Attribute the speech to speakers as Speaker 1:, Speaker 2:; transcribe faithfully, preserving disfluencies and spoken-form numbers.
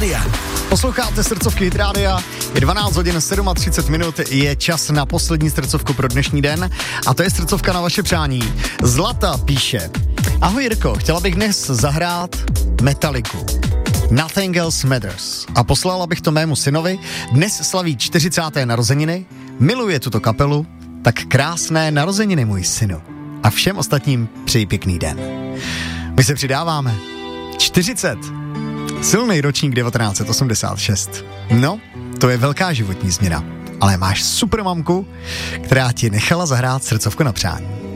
Speaker 1: Rádia.
Speaker 2: Posloucháte srdcovky Hit Rádia, je dvanáct hodin třicet sedm minut, je čas na poslední srdcovku pro dnešní den a to je srdcovka na vaše přání. Zlata píše: Ahoj Jirko, chtěla bych dnes zahrát Metalliku. Nothing Else Matters. A poslala bych to mému synovi, dnes slaví čtyřicáté narozeniny, miluje tuto kapelu, tak krásné narozeniny, můj synu. A všem ostatním přeji pěkný den. My se přidáváme. čtyřicet. Silný ročník devatenáct set osmdesát šest. No, to je velká životní změna. Ale máš super mamku, která ti nechala zahrát srdcovku na přání.